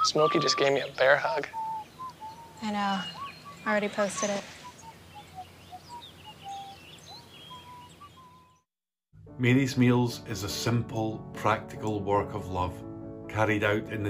Smokey just gave me a bear hug. I know. I already posted it. Mary's Meals is a simple, practical work of love, carried out in the